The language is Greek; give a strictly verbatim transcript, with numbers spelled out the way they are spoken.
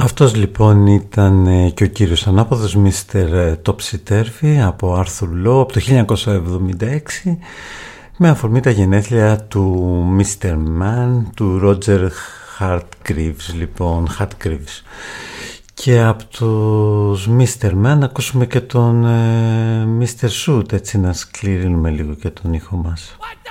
Αυτός λοιπόν ήταν ε, και ο κύριος ανάποδος μίστερ Topsy-Turvy από Arthur Lowe από το χίλια εννιακόσια εβδομήντα έξι με αφορμή τα γενέθλια του μίστερ Man, του Roger Hargreaves λοιπόν, Hargreaves. Και από τους μίστερ Man ακούσουμε και τον ε, μίστερ Shoot, έτσι να σκληρύνουμε λίγο και τον ήχο μας. What?